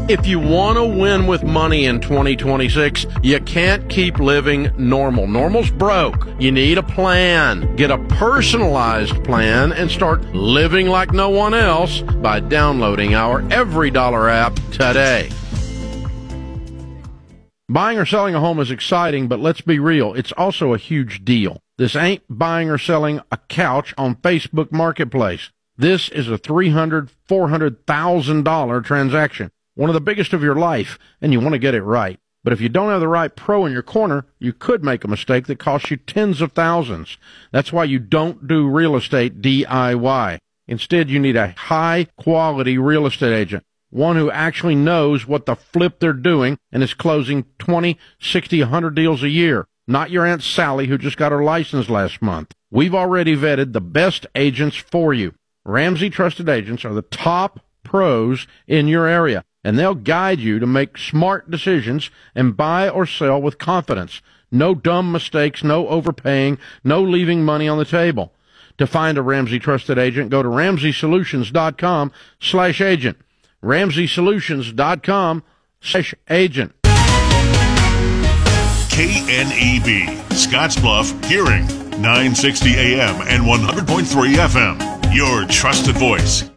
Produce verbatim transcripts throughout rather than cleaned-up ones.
If you want to win with money in twenty twenty-six, you can't keep living normal. Normal's broke. You need a plan. Get a personalized plan and start living like no one else by downloading our Every Dollar app today. Buying or selling a home is exciting, but let's be real, it's also a huge deal. This ain't buying or selling a couch on Facebook Marketplace. This is a three hundred thousand dollars, four hundred thousand dollars transaction. One of the biggest of your life, and you want to get it right. But if you don't have the right pro in your corner, you could make a mistake that costs you tens of thousands. That's why you don't do real estate D I Y. Instead, you need a high-quality real estate agent, one who actually knows what the flip they're doing and is closing twenty, sixty, one hundred deals a year. Not your Aunt Sally who just got her license last month. We've already vetted the best agents for you. Ramsey Trusted Agents are the top pros in your area, and they'll guide you to make smart decisions and buy or sell with confidence. No dumb mistakes, no overpaying, no leaving money on the table. To find a Ramsey Trusted Agent, go to ramsey solutions dot com slash agent. ramsey solutions dot com slash agent. K N E B, Scottsbluff, Hearing, nine sixty A M and one hundred point three F M. Your trusted voice.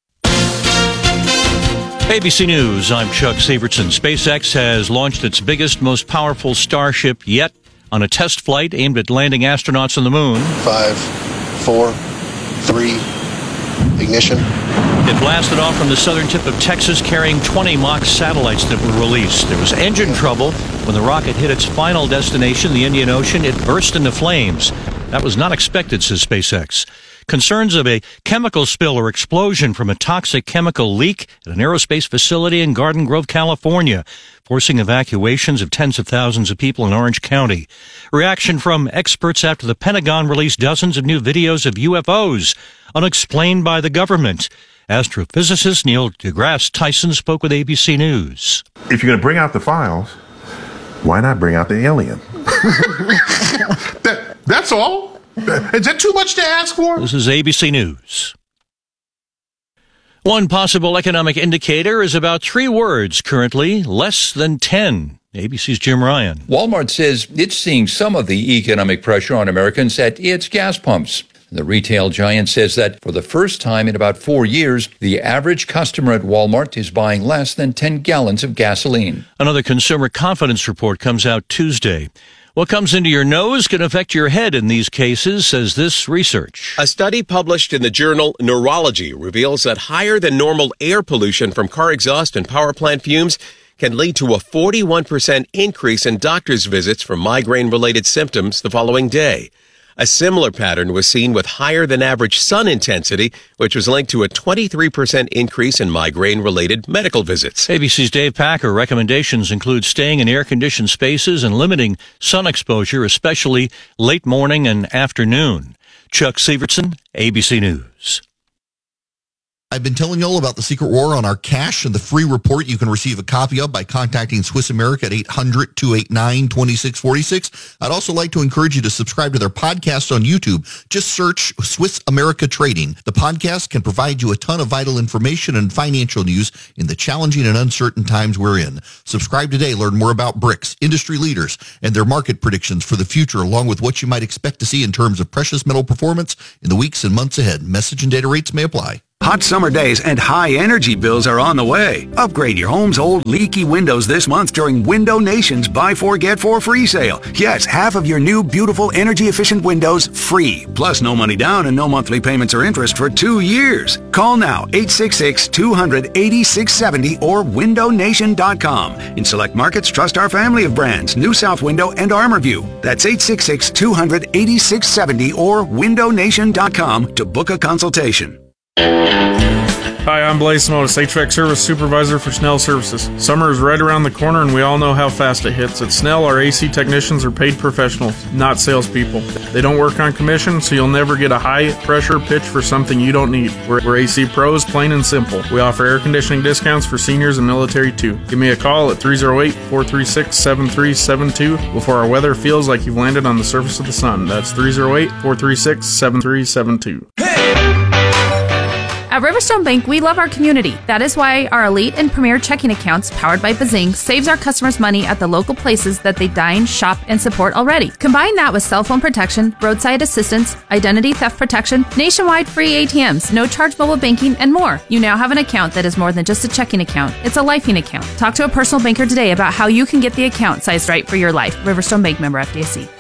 A B C News, I'm Chuck Severson. SpaceX has launched its biggest, most powerful Starship yet on a test flight aimed at landing astronauts on the moon. Five, four, three, ignition. It blasted off from the southern tip of Texas carrying twenty mock satellites that were released. There was engine trouble. When the rocket hit its final destination, the Indian Ocean, it burst into flames. That was not expected, says SpaceX. Concerns of a chemical spill or explosion from a toxic chemical leak at an aerospace facility in Garden Grove, California, forcing evacuations of tens of thousands of people in Orange County. Reaction from experts after the Pentagon released dozens of new videos of U F Os, unexplained by the government. Astrophysicist Neil deGrasse Tyson spoke with A B C News. If you're going to bring out the files, why not bring out the alien? that, that's all? Is that too much to ask for? This is A B C News. One possible economic indicator is about three words currently, less than ten. A B C's Jim Ryan. Walmart says it's seeing some of the economic pressure on Americans at its gas pumps. The retail giant says that for the first time in about four years, the average customer at Walmart is buying less than ten gallons of gasoline. Another consumer confidence report comes out Tuesday. What comes into your nose can affect your head in these cases, says this research. A study published in the journal Neurology reveals that higher than normal air pollution from car exhaust and power plant fumes can lead to a forty-one percent increase in doctor's visits for migraine-related symptoms the following day. A similar pattern was seen with higher than average sun intensity, which was linked to a twenty-three percent increase in migraine-related medical visits. A B C's Dave Packer. Recommendations include staying in air-conditioned spaces and limiting sun exposure, especially late morning and afternoon. Chuck Severson, A B C News. I've been telling you all about the secret war on our cash and the free report you can receive a copy of by contacting Swiss America at eight hundred, two eight nine, two six four six. I'd also like to encourage you to subscribe to their podcast on YouTube. Just search Swiss America Trading. The podcast can provide you a ton of vital information and financial news in the challenging and uncertain times we're in. Subscribe today. Learn more about B R I C S, industry leaders, and their market predictions for the future, along with what you might expect to see in terms of precious metal performance in the weeks and months ahead. Message and data rates may apply. Hot summer days and high energy bills are on the way. Upgrade your home's old leaky windows this month during Window Nation's Buy Four Get Four free sale. Yes, half of your new beautiful energy efficient windows free. Plus no money down and no monthly payments or interest for two years. Call now eight six six, two hundred, eighty-six seventy or window nation dot com. In select markets, trust our family of brands, New South Window and ArmorView. That's eight six six, two hundred, eighty-six seventy or window nation dot com to book a consultation. Hi, I'm Blaze Motis, H V A C Service Supervisor for Snell Services. Summer is right around the corner and we all know how fast it hits. At Snell, our A C technicians are paid professionals, not salespeople. They don't work on commission, so you'll never get a high-pressure pitch for something you don't need. We're, we're A C pros, plain and simple. We offer air conditioning discounts for seniors and military too. Give me a call at three oh eight, four three six, seven three seven two before our weather feels like you've landed on the surface of the sun. That's three oh eight, four three six, seven three seven two. At Riverstone Bank, we love our community. That is why our elite and premier checking accounts, powered by Bazing, saves our customers money at the local places that they dine, shop, and support already. Combine that with cell phone protection, roadside assistance, identity theft protection, nationwide free A T Ms, no charge mobile banking, and more. You now have an account that is more than just a checking account. It's a lifing account. Talk to a personal banker today about how you can get the account sized right for your life. Riverstone Bank, member F D I C.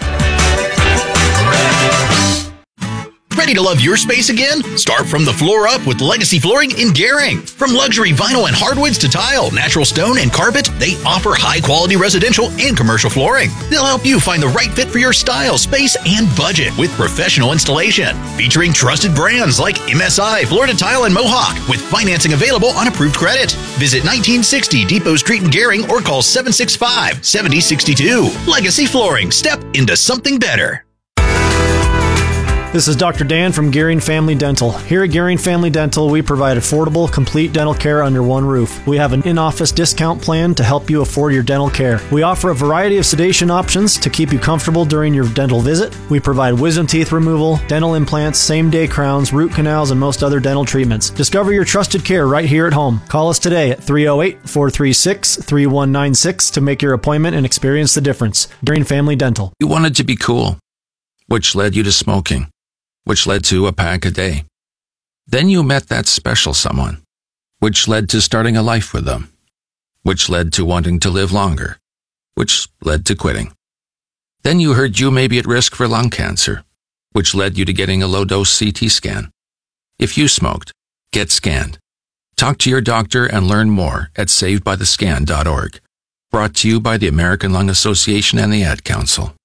Ready to love your space again? Start from the floor up with Legacy Flooring in Gering. From luxury vinyl and hardwoods to tile, natural stone, and carpet, they offer high-quality residential and commercial flooring. They'll help you find the right fit for your style, space, and budget with professional installation. Featuring trusted brands like M S I, Florida Tile, and Mohawk, with financing available on approved credit. Visit nineteen sixty Depot Street in Gering or call seven six five, seven zero six two. Legacy Flooring. Step into something better. This is Doctor Dan from Gering Family Dental. Here at Gering Family Dental, we provide affordable, complete dental care under one roof. We have an in-office discount plan to help you afford your dental care. We offer a variety of sedation options to keep you comfortable during your dental visit. We provide wisdom teeth removal, dental implants, same-day crowns, root canals, and most other dental treatments. Discover your trusted care right here at home. Call us today at three oh eight, four three six, three one nine six to make your appointment and experience the difference. Gering Family Dental. You wanted to be cool, which led you to smoking, which led to a pack a day. Then you met that special someone, which led to starting a life with them, which led to wanting to live longer, which led to quitting. Then you heard you may be at risk for lung cancer, which led you to getting a low-dose C T scan. If you smoked, get scanned. Talk to your doctor and learn more at saved by the scan dot org. Brought to you by the American Lung Association and the Ad Council.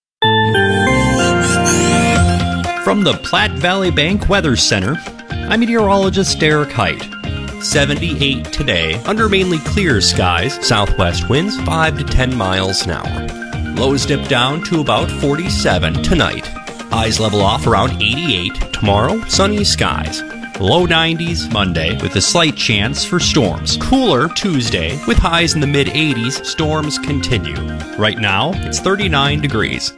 From the Platte Valley Bank Weather Center, I'm meteorologist Derek Height. seventy-eight today, under mainly clear skies, southwest winds five to ten miles an hour. Lows dip down to about forty-seven tonight. Highs level off around eighty-eight. Tomorrow, sunny skies. Low nineties Monday with a slight chance for storms. Cooler Tuesday with highs in the mid eighties. Storms continue. Right now, it's thirty-nine degrees.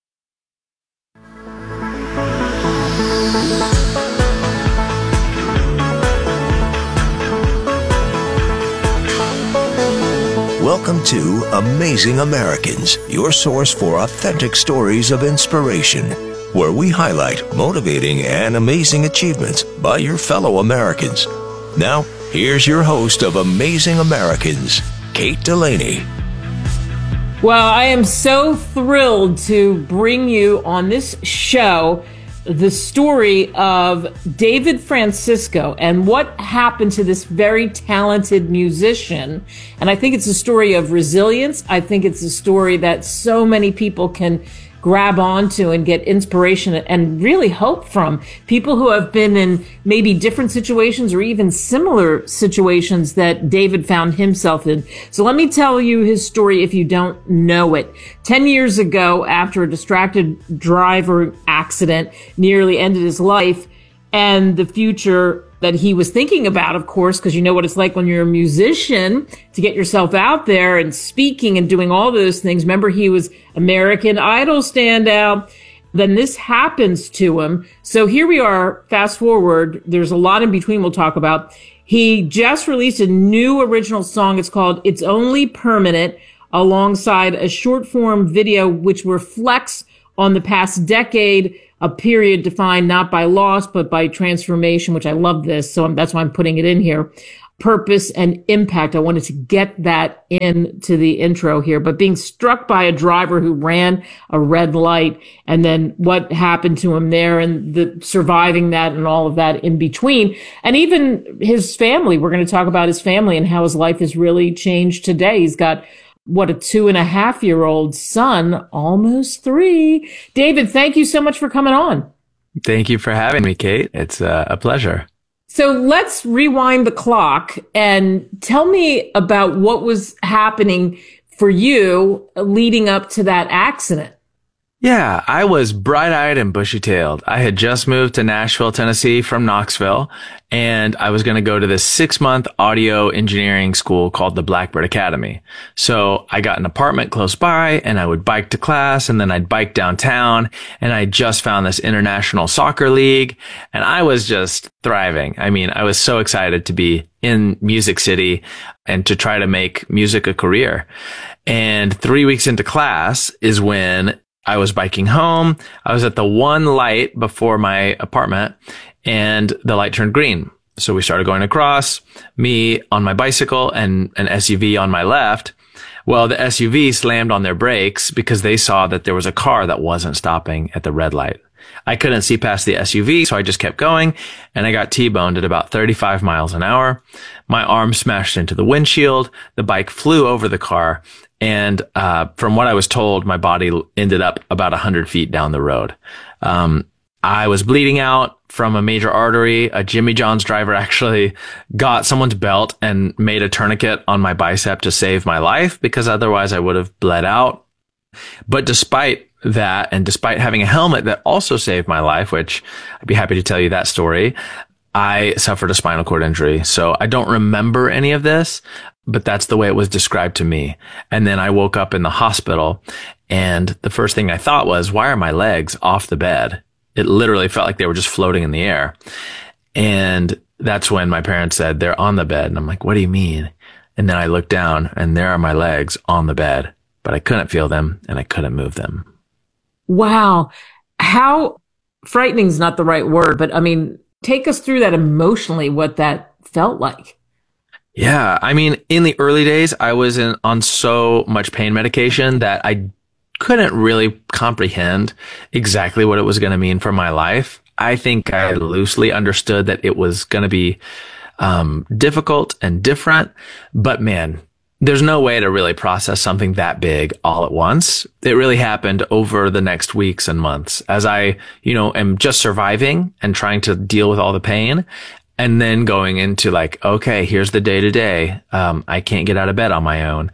Welcome to Amazing Americans, your source for authentic stories of inspiration, where we highlight motivating and amazing achievements by your fellow Americans. Now, here's your host of Amazing Americans, Kate Delaney. Well, I am so thrilled to bring you on this show the story of David Francisco and what happened to this very talented musician. And I think it's a story of resilience. I think it's a story that so many people can grab onto and get inspiration and really hope from. People who have been in maybe different situations or even similar situations that David found himself in. So let me tell you his story if you don't know it. Ten years ago, after a distracted driver accident nearly ended his life, and the future that he was thinking about, of course, because you know what it's like when you're a musician to get yourself out there and speaking and doing all those things. Remember, he was American Idol standout. Then this happens to him. So here we are, fast forward. There's a lot in between we'll talk about. He just released a new original song. It's called It's Only Permanent, alongside a short form video which reflects on the past decade, a period defined not by loss, but by transformation, which I love this. So that's why I'm putting it in here. Purpose and impact. I wanted to get that into the intro here, but being struck by a driver who ran a red light and then what happened to him there and the surviving that and all of that in between. And even his family. We're going to talk about his family and how his life has really changed today. He's got what, a two and a half year old son, almost three. David, thank you so much for coming on. Thank you for having me, Kate. It's uh, a pleasure. So let's rewind the clock and tell me about what was happening for you leading up to that accident. Yeah, I was bright-eyed and bushy-tailed. I had just moved to Nashville, Tennessee from Knoxville, and I was going to go to this six-month audio engineering school called the Blackbird Academy. So I got an apartment close by, and I would bike to class, and then I'd bike downtown, and I just found this international soccer league, and I was just thriving. I mean, I was so excited to be in Music City and to try to make music a career. And three weeks into class is when I was biking home. I was at the one light before my apartment and the light turned green. So we started going across, me on my bicycle and an S U V on my left. Well, the S U V slammed on their brakes because they saw that there was a car that wasn't stopping at the red light. I couldn't see past the S U V, so I just kept going, and I got T-boned at about thirty-five miles an hour. My arm smashed into the windshield. The bike flew over the car. And, uh, from what I was told, my body ended up about a hundred feet down the road. Um, I was bleeding out from a major artery. A Jimmy John's driver actually got someone's belt and made a tourniquet on my bicep to save my life because otherwise I would have bled out. But despite that, and despite having a helmet that also saved my life, which I'd be happy to tell you that story, I suffered a spinal cord injury. So I don't remember any of this, but that's the way it was described to me. And then I woke up in the hospital, and the first thing I thought was, why are my legs off the bed? It literally felt like they were just floating in the air. And that's when my parents said, they're on the bed. And I'm like, what do you mean? And then I looked down, and there are my legs on the bed, but I couldn't feel them and I couldn't move them. Wow. How frightening is not the right word, but I mean, take us through that emotionally, what that felt like. Yeah. I mean, in the early days, I was in, on so much pain medication that I couldn't really comprehend exactly what it was going to mean for my life. I think I loosely understood that it was going to be um, difficult and different, but man, there's no way to really process something that big all at once. It really happened over the next weeks and months as I, you know, am just surviving and trying to deal with all the pain. And then going into like, okay, here's the day to day. Um, I can't get out of bed on my own.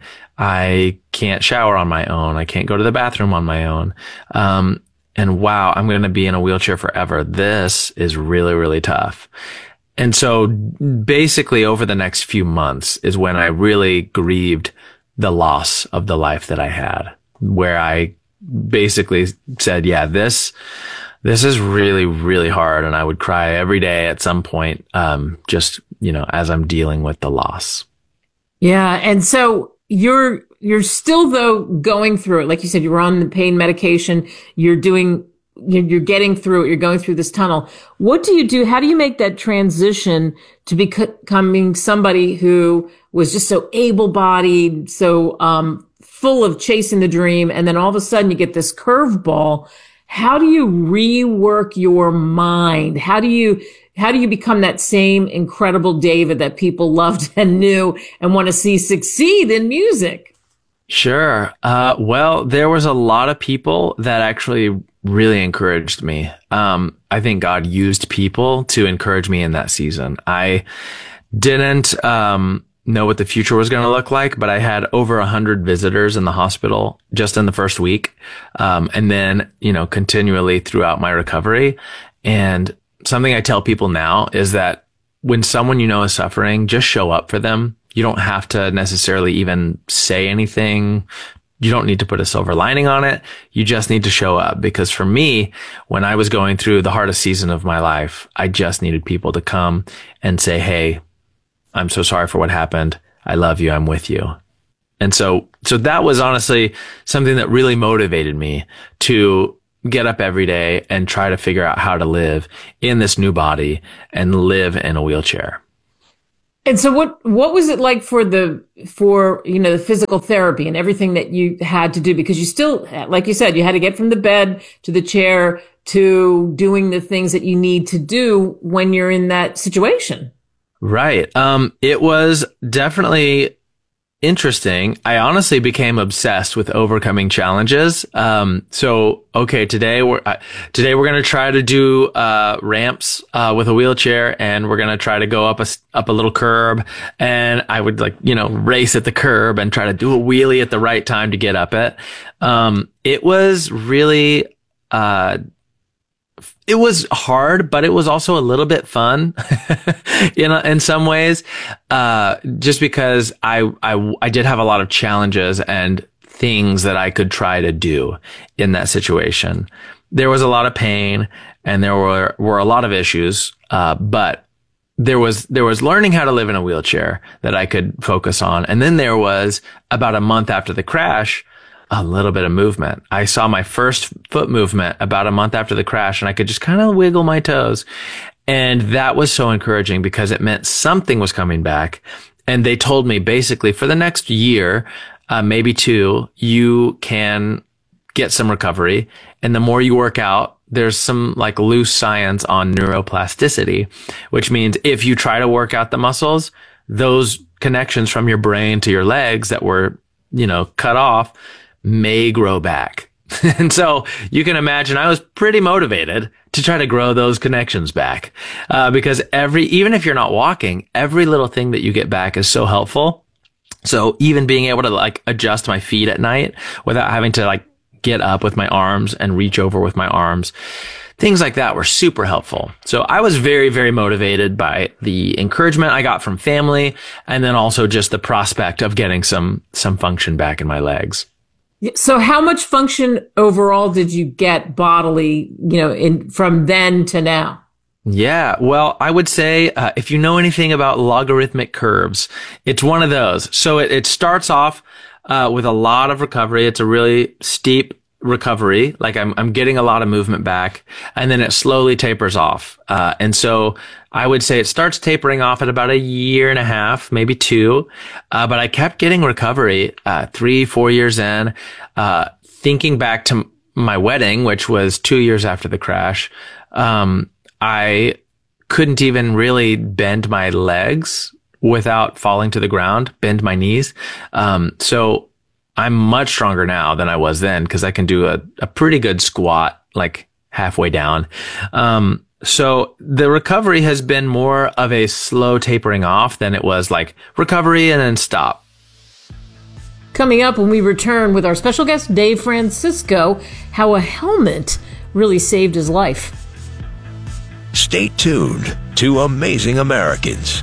I can't shower on my own. I can't go to the bathroom on my own. Um, and wow, I'm going to be in a wheelchair forever. This is really, really tough. And so basically over the next few months is when I really grieved the loss of the life that I had, where I basically said, yeah, this, this is really, really hard. And I would cry every day at some point, um, just, you know, as I'm dealing with the loss. Yeah. And so you're, you're still though going through it. Like you said, you were on the pain medication. You're doing You're getting through it. You're going through this tunnel. What do you do? How do you make that transition to becoming somebody who was just so able-bodied, so um, full of chasing the dream, and then all of a sudden you get this curveball? How do you rework your mind? How do you how do you become that same incredible David that people loved and knew and want to see succeed in music? Sure. Uh, well, there was a lot of people that actually really encouraged me. Um, I think God used people to encourage me in that season. I didn't, um, know what the future was going to look like, but I had over a hundred visitors in the hospital just in the first week. Um, and then, you know, continually throughout my recovery. And something I tell people now is that when someone you know is suffering, just show up for them. You don't have to necessarily even say anything. You don't need to put a silver lining on it. You just need to show up. Because for me, when I was going through the hardest season of my life, I just needed people to come and say, hey, I'm so sorry for what happened. I love you. I'm with you. And so, so that was honestly something that really motivated me to get up every day and try to figure out how to live in this new body and live in a wheelchair. And so what, what was it like for the, for, you know, the physical therapy and everything that you had to do? Because you still, like you said, you had to get from the bed to the chair to doing the things that you need to do when you're in that situation. Right. Um, it was definitely interesting. I honestly became obsessed with overcoming challenges. Um, so, okay, today we're, uh, today we're going to try to do, uh, ramps, uh, with a wheelchair, and we're going to try to go up a, up a little curb. And I would like, you know, race at the curb and try to do a wheelie at the right time to get up it. Um, it was really, uh, it was hard, but it was also a little bit fun in in some ways, uh, just because I, I, I did have a lot of challenges and things that I could try to do in that situation. There was a lot of pain and there were, were a lot of issues, uh, but there was, there was learning how to live in a wheelchair that I could focus on. And then there was, about a month after the crash, a little bit of movement. I saw my first foot movement about a month after the crash, and I could just kind of wiggle my toes. And that was so encouraging because it meant something was coming back. And they told me basically for the next year, uh, maybe two, you can get some recovery. And the more you work out, there's some like loose science on neuroplasticity, which means if you try to work out the muscles, those connections from your brain to your legs that were, you know, cut off may grow back. And so you can imagine I was pretty motivated to try to grow those connections back. Uh, because every, even if you're not walking, every little thing that you get back is so helpful. So even being able to like adjust my feet at night without having to like get up with my arms and reach over with my arms, things like that were super helpful. So I was very, very motivated by the encouragement I got from family, and then also just the prospect of getting some, some function back in my legs. So how much function overall did you get bodily, you know, in from then to now? Yeah, well, I would say uh, if you know anything about logarithmic curves, it's one of those. So it, it starts off uh, with a lot of recovery. It's a really steep recovery. Like I'm, I'm getting a lot of movement back, and then it slowly tapers off. Uh, and so I would say it starts tapering off at about a year and a half, maybe two. Uh, but I kept getting recovery, uh, three, four years in, uh, thinking back to my wedding, which was two years after the crash. Um, I couldn't even really bend my legs without falling to the ground, bend my knees. Um, so I'm much stronger now than I was then because I can do a, a pretty good squat, like halfway down. Um, so the recovery has been more of a slow tapering off than it was like recovery and then stop. Coming up when we return with our special guest, Dave Francisco, how a helmet really saved his life. Stay tuned to Amazing Americans.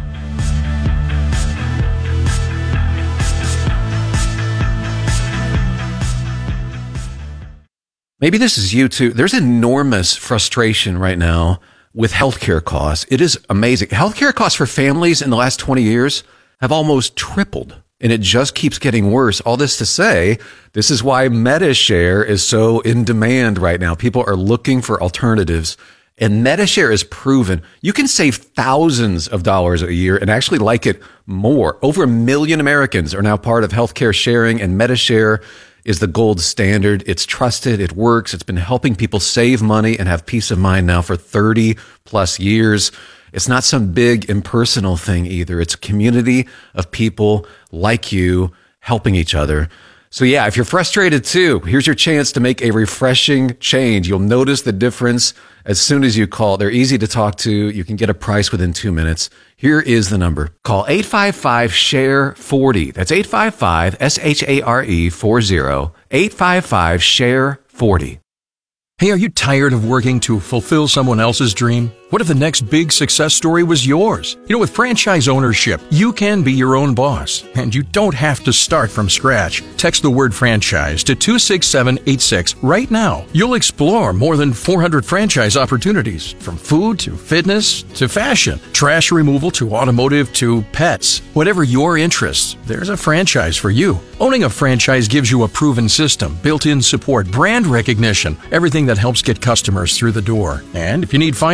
Maybe this is you too. There's enormous frustration right now with healthcare costs. It is amazing. Healthcare costs for families in the last twenty years have almost tripled, and it just keeps getting worse. All this to say, this is why MediShare is so in demand right now. People are looking for alternatives, and MediShare is proven. You can save thousands of dollars a year and actually like it more. Over a million Americans are now part of healthcare sharing, and MediShare is the gold standard. It's trusted. It works. It's been helping people save money and have peace of mind now for thirty plus years. It's not some big impersonal thing either. It's a community of people like you helping each other. So yeah, if you're frustrated too, here's your chance to make a refreshing change. You'll notice the difference as soon as you call. They're easy to talk to. You can get a price within two minutes. Here is the number. Call eight five five, S H A R E, forty. That's eight five five, S H A R E, forty. eight five five, S H A R E, forty. Hey, are you tired of working to fulfill someone else's dream? What if the next big success story was yours? You know, with franchise ownership, you can be your own boss, and you don't have to start from scratch. Text the word franchise to two six seven eight six right now. You'll explore more than four hundred franchise opportunities, from food to fitness to fashion, trash removal to automotive to pets. Whatever your interests, there's a franchise for you. Owning a franchise gives you a proven system, built-in support, brand recognition, everything that helps get customers through the door. And if you need financing,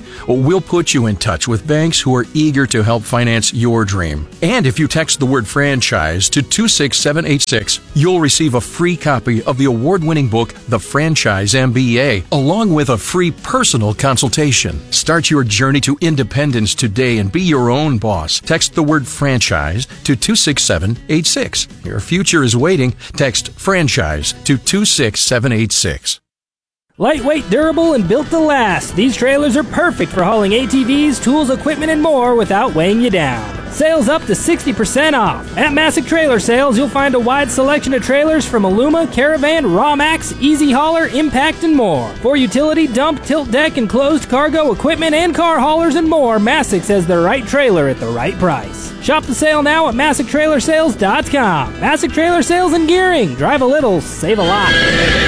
Well, we'll put you in touch with banks who are eager to help finance your dream. And if you text the word franchise to two six seven eight six, you'll receive a free copy of the award-winning book, The Franchise M B A, along with a free personal consultation. Start your journey to independence today and be your own boss. Text the word franchise to two six seven eight six. Your future is waiting. Text franchise to two six seven eight six. Lightweight, durable, and built to last. These trailers are perfect for hauling A T Vs, tools, equipment, and more without weighing you down. Sales up to sixty percent off. At Masick Trailer Sales, you'll find a wide selection of trailers from Aluma, Caravan, Rawmax, Easy Hauler, Impact, and more. For utility, dump, tilt deck, enclosed cargo, equipment, and car haulers and more, Masick has the right trailer at the right price. Shop the sale now at Masick Trailer Sales dot com. Masick Trailer Sales and Gearing. Drive a little, save a lot.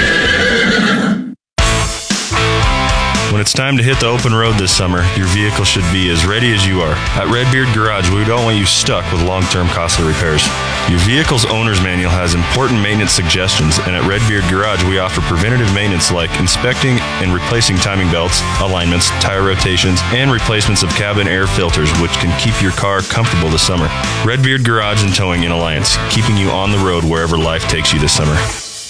When it's time to hit the open road this summer, your vehicle should be as ready as you are. At Redbeard Garage, we don't want you stuck with long-term costly repairs. Your vehicle's owner's manual has important maintenance suggestions, and at Redbeard Garage, we offer preventative maintenance like inspecting and replacing timing belts, alignments, tire rotations, and replacements of cabin air filters, which can keep your car comfortable this summer. Redbeard Garage and Towing in Alliance, keeping you on the road wherever life takes you this summer.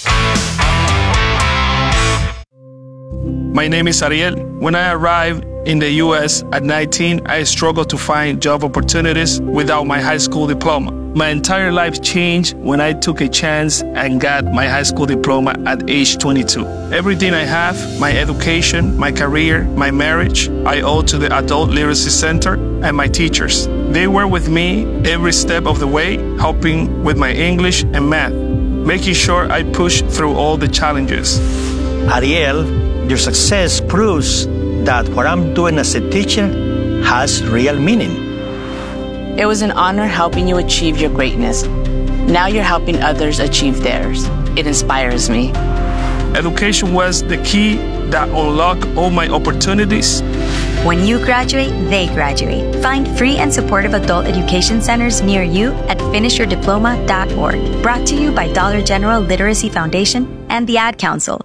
My name is Ariel. When I arrived in the U S at nineteen, I struggled to find job opportunities without my high school diploma. My entire life changed when I took a chance and got my high school diploma at age twenty-two. Everything I have, my education, my career, my marriage, I owe to the Adult Literacy Center and my teachers. They were with me every step of the way, helping with my English and math, making sure I pushed through all the challenges. Ariel, your success proves that what I'm doing as a teacher has real meaning. It was an honor helping you achieve your greatness. Now you're helping others achieve theirs. It inspires me. Education was the key that unlocked all my opportunities. When you graduate, they graduate. Find free and supportive adult education centers near you at finish your diploma dot org. Brought to you by Dollar General Literacy Foundation and the Ad Council.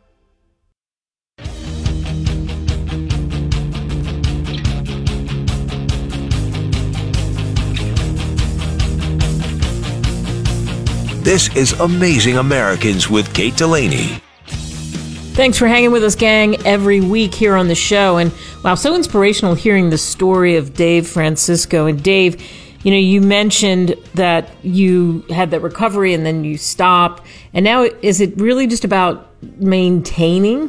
This is Amazing Americans with Kate Delaney. Thanks for hanging with us, gang, every week here on the show. And wow, so inspirational hearing the story of Dave Francisco. And Dave, you know, you mentioned that you had that recovery and then you stopped. And now is it really just about maintaining?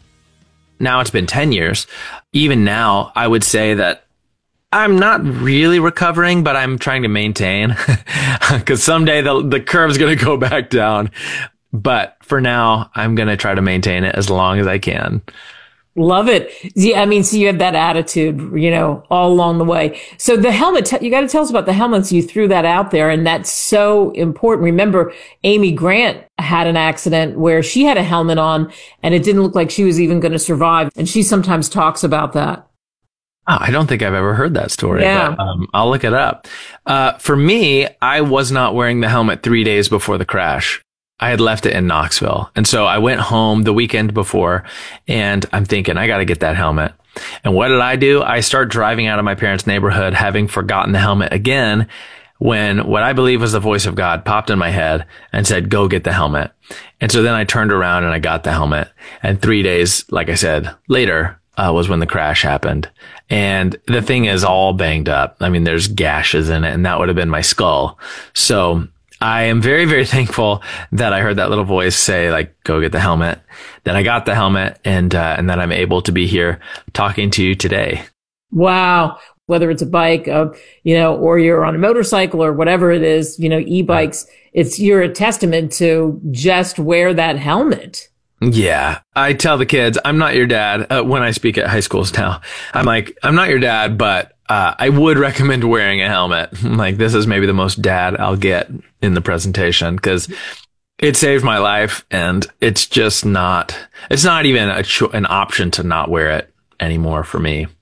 Now it's been ten years. Even now, I would say that I'm not really recovering, but I'm trying to maintain because someday the the curve's going to go back down. But for now, I'm going to try to maintain it as long as I can. Love it. Yeah, I mean, so you have that attitude, you know, all along the way. So the helmet, you got to tell us about the helmets. You threw that out there, and that's so important. Remember, Amy Grant had an accident where she had a helmet on, and it didn't look like she was even going to survive. And she sometimes talks about that. Oh, I don't think I've ever heard that story, yeah. but um, I'll look it up. Uh, for me, I was not wearing the helmet three days before the crash. I had left it in Knoxville. And so I went home the weekend before and I'm thinking, I got to get that helmet. And what did I do? I start driving out of my parents' neighborhood, having forgotten the helmet again, when what I believe was the voice of God popped in my head and said, go get the helmet. And so then I turned around and I got the helmet. And three days, like I said, later, Uh, was when the crash happened. And the thing is all banged up. I mean, there's gashes in it, and that would have been my skull. So I am very, very thankful that I heard that little voice say, like, go get the helmet. Then I got the helmet, and uh, and that I'm able to be here talking to you today. Wow. Whether it's a bike, uh, you know, or you're on a motorcycle or whatever it is, you know, e-bikes, it's, you're a testament to just wear that helmet. Yeah. I tell the kids, I'm not your dad. Uh, when I speak at high schools now, I'm like, I'm not your dad, but uh, I would recommend wearing a helmet. Like, this is maybe the most dad I'll get in the presentation because it saved my life. And it's just not, it's not even a cho- an option to not wear it anymore for me.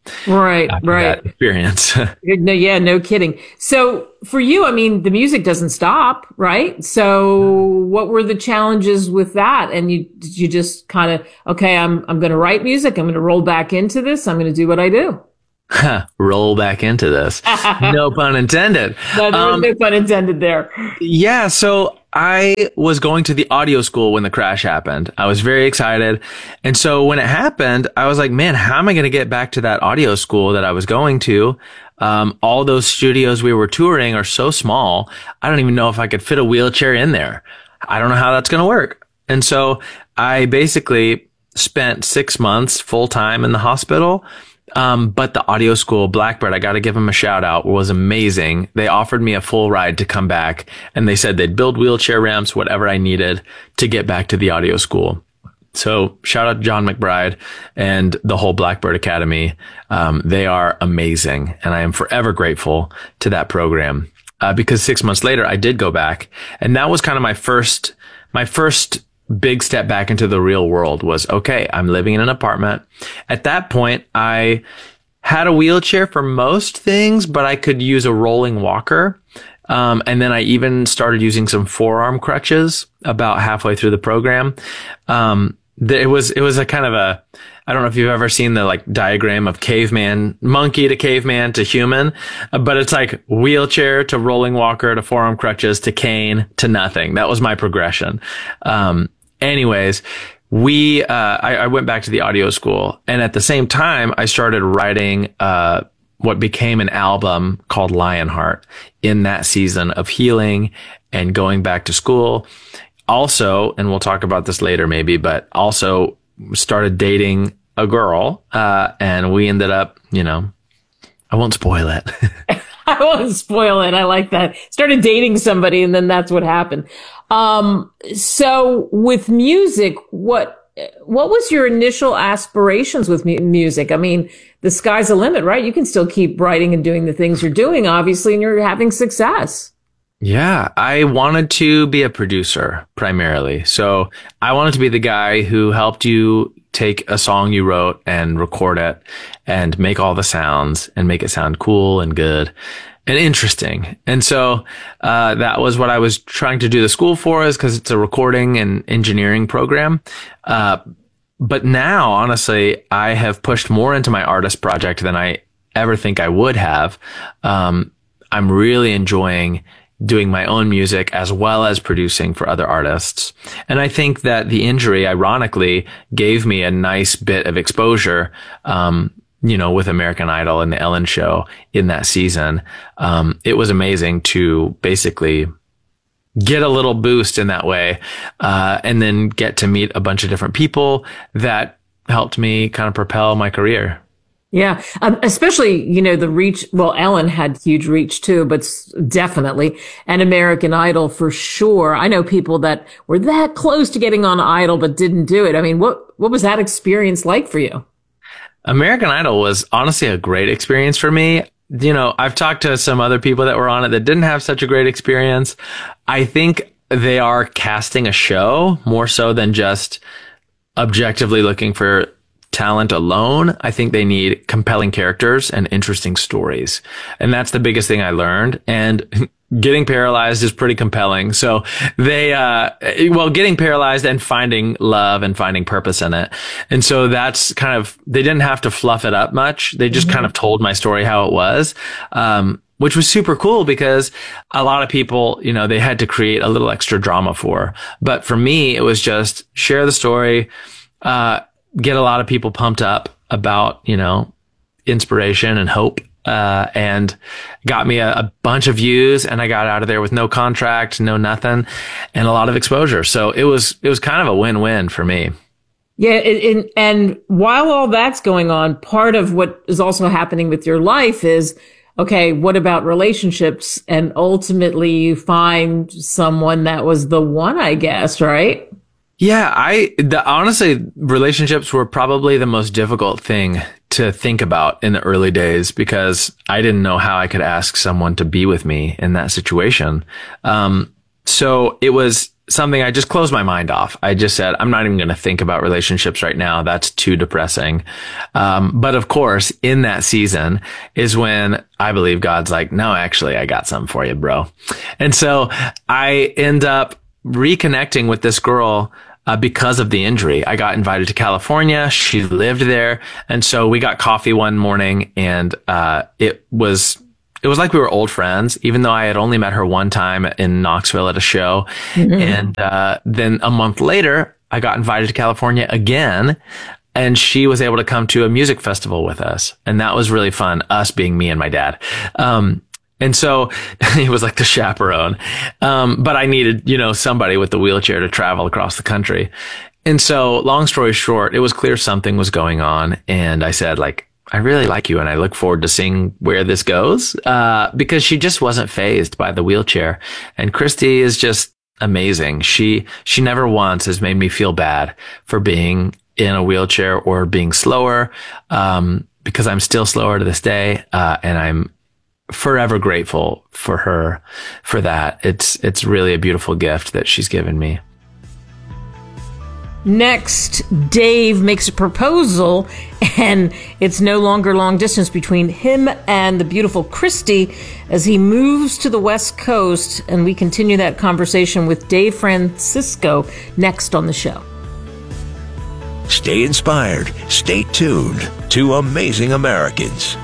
Right, after right. that experience. No, yeah, no kidding. So for you, I mean, the music doesn't stop, right? So what were the challenges with that? And you, did you just kind of, okay, I'm, I'm going to write music. I'm going to roll back into this. I'm going to do what I do. Roll back into this. No pun intended. No, there was Um, no pun intended there. Yeah, so I was going to the audio school when the crash happened. I was very excited. And so when it happened, I was like, man, how am I going to get back to that audio school that I was going to? Um, all those studios we were touring are so small. I don't even know if I could fit a wheelchair in there. I don't know how that's going to work. And so I basically spent six months full time in the hospital. Um, but the audio school, Blackbird, I got to give them a shout out, was amazing. They offered me a full ride to come back, and they said they'd build wheelchair ramps, whatever I needed to get back to the audio school. So shout out to John McBride and the whole Blackbird Academy. Um, they are amazing, and I am forever grateful to that program. Uh, because six months later, I did go back, and that was kind of my first, my first big step back into the real world. Was, okay, I'm living in an apartment. At that point, I had a wheelchair for most things, but I could use a rolling walker. Um, and then I even started using some forearm crutches about halfway through the program. Um, th- it was, it was a kind of a, I don't know if you've ever seen the like diagram of caveman, monkey to caveman to human, uh, but it's like wheelchair to rolling walker to forearm crutches to cane to nothing. That was my progression. Um, anyways, we, uh, I, I went back to the audio school, and at the same time, I started writing, uh, what became an album called Lionheart in that season of healing and going back to school. Also, and we'll talk about this later maybe, but also started dating a girl, uh, and we ended up, you know, I won't spoil it. I won't spoil it. I like that. Started dating somebody, and then that's what happened. Um, so with music, what, what was your initial aspirations with mu- music? I mean, the sky's the limit, right? You can still keep writing and doing the things you're doing, obviously, and you're having success. Yeah, I wanted to be a producer primarily. So I wanted to be the guy who helped you take a song you wrote and record it and make all the sounds and make it sound cool and good and interesting. And so uh that was what I was trying to do the school for, is because it's a recording and engineering program. Uh but now, honestly, I have pushed more into my artist project than I ever think I would have. Um I'm really enjoying doing my own music as well as producing for other artists. And I think that the injury, ironically, gave me a nice bit of exposure, um, you know, with American Idol and the Ellen Show in that season. Um, it was amazing to basically get a little boost in that way, uh, and then get to meet a bunch of different people that helped me kind of propel my career. Yeah, um, especially, you know, the reach. Well, Ellen had huge reach too, but s- definitely, and American Idol for sure. I know people that were that close to getting on Idol but didn't do it. I mean, what what was that experience like for you? American Idol was honestly a great experience for me. You know, I've talked to some other people that were on it that didn't have such a great experience. I think they are casting a show more so than just objectively looking for talent alone. I think they need compelling characters and interesting stories. And that's the biggest thing I learned. And getting paralyzed is pretty compelling. So they, uh, well, getting paralyzed and finding love and finding purpose in it. And so that's kind of, they didn't have to fluff it up much. They just mm-hmm. kind of told my story how it was. Um, which was super cool because a lot of people, you know, they had to create a little extra drama for. But for me, it was just share the story, uh, get a lot of people pumped up about, you know, inspiration and hope, uh, and got me a, a bunch of views, and I got out of there with no contract, no nothing, and a lot of exposure. So it was, it was kind of a win-win for me. Yeah. It, it, and while all that's going on, part of what is also happening with your life is, okay, what about relationships? And ultimately you find someone that was the one, I guess, right? Yeah, I the, honestly, relationships were probably the most difficult thing to think about in the early days because I didn't know how I could ask someone to be with me in that situation. Um, so it was something I just closed my mind off. I just said, I'm not even going to think about relationships right now. That's too depressing. Um, but of course, in that season is when I believe God's like, no, actually, I got something for you, bro. And so I end up reconnecting with this girl uh, because of the injury. I got invited to California. She lived there. And so we got coffee one morning, and uh, it was It was like we were old friends, even though I had only met her one time in Knoxville at a show. Mm-hmm. And uh, then a month later, I got invited to California again, and she was able to come to a music festival with us. And that was really fun, us being me and my dad. Um, and so it was like the chaperone. Um, but I needed, you know, somebody with the wheelchair to travel across the country. And so long story short, it was clear something was going on. And I said, like, I really like you, and I look forward to seeing where this goes, uh, because she just wasn't fazed by the wheelchair. And Christy is just amazing. She, she never once has made me feel bad for being in a wheelchair or being slower, um, because I'm still slower to this day. Uh, and I'm forever grateful for her for that. It's, it's really a beautiful gift that she's given me. Next, Dave makes a proposal, and it's no longer long distance between him and the beautiful Christy as he moves to the West Coast, and we continue that conversation with Dave Francisco next on the show. Stay inspired. Stay tuned to Amazing Americans.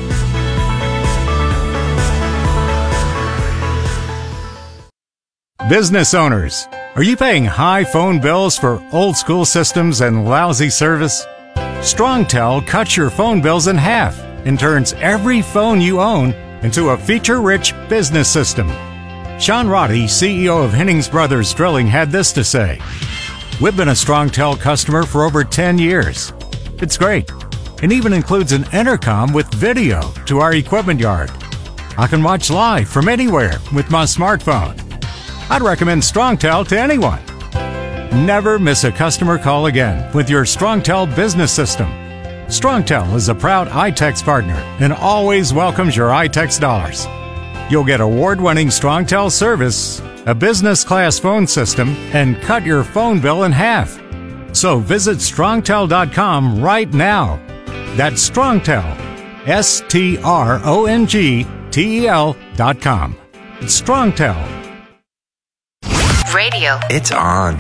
Business owners, are you paying high phone bills for old school systems and lousy service? StrongTel cuts your phone bills in half and turns every phone you own into a feature-rich business system. Sean Roddy, C E O of Hennings Brothers Drilling, had this to say. We've been a StrongTel customer for over ten years. It's great. It even includes an intercom with video to our equipment yard. I can watch live from anywhere with my smartphone. I'd recommend StrongTel to anyone. Never miss a customer call again with your StrongTel business system. StrongTel is a proud iTex partner and always welcomes your iTex dollars. You'll get award-winning StrongTel service, a business-class phone system, and cut your phone bill in half. So visit strongtel dot com right now. That's StrongTel, S T R O N G T E L dot com. It's StrongTel. Radio. It's on.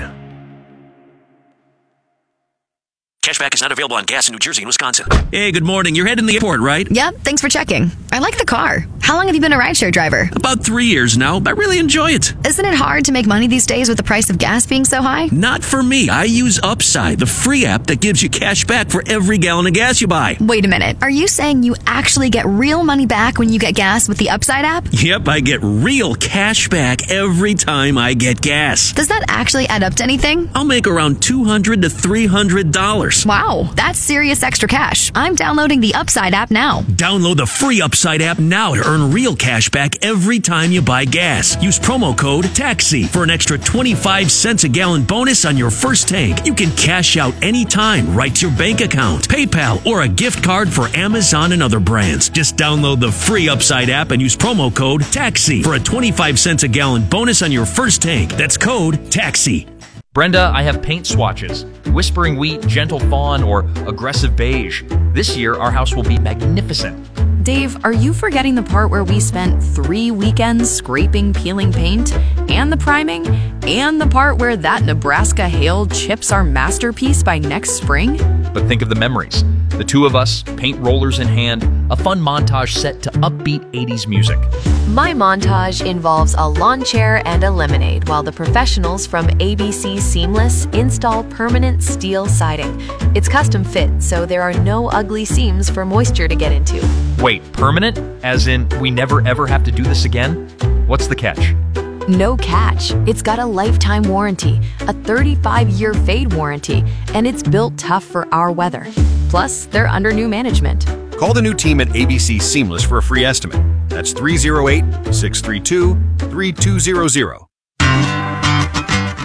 Cashback is not available on gas in New Jersey and Wisconsin. Hey, good morning. You're heading to the airport, right? Yep, thanks for checking. I like the car. How long have you been a rideshare driver? About three years now. I really enjoy it. Isn't it hard to make money these days with the price of gas being so high? Not for me. I use Upside, the free app that gives you cash back for every gallon of gas you buy. Wait a minute. Are you saying you actually get real money back when you get gas with the Upside app? Yep, I get real cash back every time I get gas. Does that actually add up to anything? I'll make around two hundred to three hundred dollars. Wow, that's serious extra cash. I'm downloading the Upside app now. Download the free Upside app now to earn real cash back every time you buy gas. Use promo code TAXI for an extra twenty-five cents a gallon bonus on your first tank. You can cash out anytime right to your bank account, PayPal, or a gift card for Amazon and other brands. Just download the free Upside app and use promo code TAXI for a twenty-five cents a gallon bonus on your first tank. That's code TAXI. Brenda, I have paint swatches. Whispering Wheat, Gentle Fawn, or Aggressive Beige. This year, our house will be magnificent. Dave, are you forgetting the part where we spent three weekends scraping, peeling paint, and the priming, and the part where that Nebraska hail chips our masterpiece by next spring? But think of the memories. The two of us, paint rollers in hand, a fun montage set to upbeat eighties music. My montage involves a lawn chair and a lemonade, while the professionals from A B C Seamless install permanent steel siding. It's custom fit, so there are no ugly seams for moisture to get into. Wait, permanent? As in, we never ever have to do this again? What's the catch? No catch. It's got a lifetime warranty, a thirty-five year fade warranty, and it's built tough for our weather. Plus, they're under new management. Call the new team at A B C Seamless for a free estimate. That's three oh eight, six three two, three two zero zero.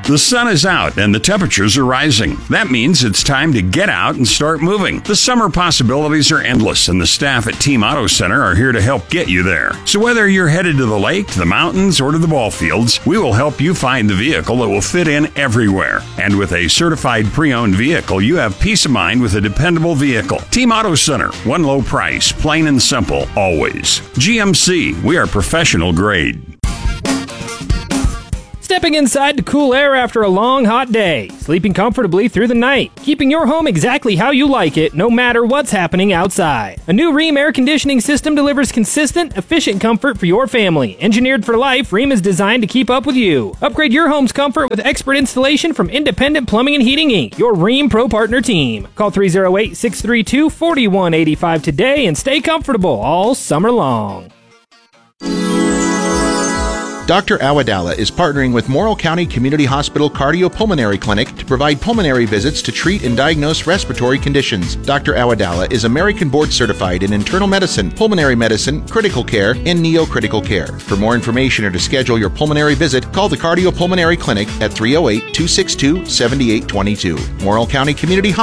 The sun is out and the temperatures are rising. That means it's time to get out and start moving. The summer possibilities are endless, and the staff at Team Auto Center are here to help get you there. So whether you're headed to the lake, to the mountains, or to the ball fields, we will help you find the vehicle that will fit in everywhere. And with a certified pre-owned vehicle, you have peace of mind with a dependable vehicle. Team Auto Center, one low price, plain and simple, always. G M C, we are professional grade. Stepping inside to cool air after a long, hot day. Sleeping comfortably through the night. Keeping your home exactly how you like it, no matter what's happening outside. A new Rheem air conditioning system delivers consistent, efficient comfort for your family. Engineered for life, Rheem is designed to keep up with you. Upgrade your home's comfort with expert installation from Independent Plumbing and Heating Incorporated, your Rheem Pro Partner team. Call three oh eight, six three two, four one eight five today and stay comfortable all summer long. Doctor Awadala is partnering with Morrill County Community Hospital Cardiopulmonary Clinic to provide pulmonary visits to treat and diagnose respiratory conditions. Doctor Awadala is American Board Certified in internal medicine, pulmonary medicine, critical care, and neocritical care. For more information or to schedule your pulmonary visit, call the Cardiopulmonary Clinic at three oh eight, two six two, seven eight two two. Morrill County Community Hospital